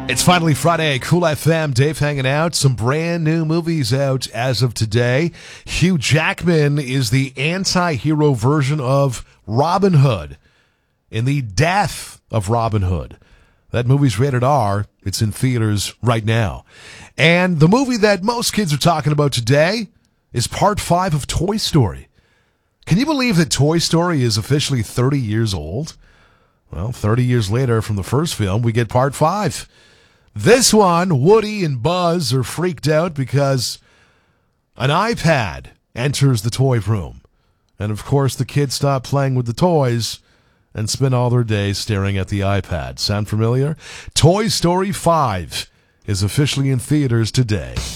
It's finally Friday, Cool FM. Dave hanging out. Some brand new movies out as of today. Hugh Jackman is the anti-hero version of Robin Hood in The Death of Robin Hood. That movie's rated R. It's in theaters right now. And the movie that most kids are talking about today is Part 5 of Toy Story. Can you believe that Toy Story is officially 30 years old? Well, 30 years later from the first film, we get Part 5. This one, Woody and Buzz are freaked out because an iPad enters the toy room. And of course, the kids stop playing with the toys and spend all their days staring at the iPad. Sound familiar? Toy Story 5 is officially in theaters today.